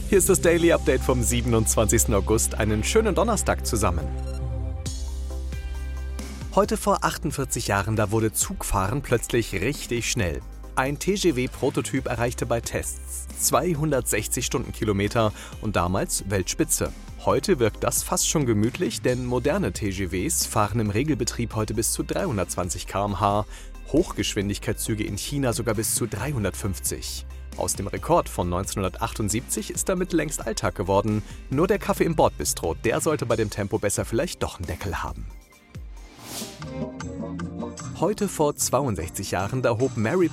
Hier ist das Daily Update vom 27. August. Einen schönen Donnerstag zusammen. Heute vor 48 Jahren, da wurde Zugfahren plötzlich richtig schnell. Ein TGV-Prototyp erreichte bei Tests 260 Stundenkilometer und damals Weltspitze. Heute wirkt das fast schon gemütlich, denn moderne TGVs fahren im Regelbetrieb heute bis zu 320 km/h, Hochgeschwindigkeitszüge in China sogar bis zu 350. Aus dem Rekord von 1978 ist damit längst Alltag geworden. Nur der Kaffee im Bordbistro, der sollte bei dem Tempo besser vielleicht doch einen Deckel haben. Heute vor 62 Jahren, da hob Mary